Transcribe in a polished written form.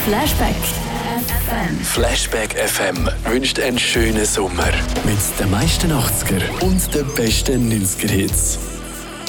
Flashback FM. Flashback FM wünscht einen schönen Sommer mit den meisten 80er und den besten 90er Hits.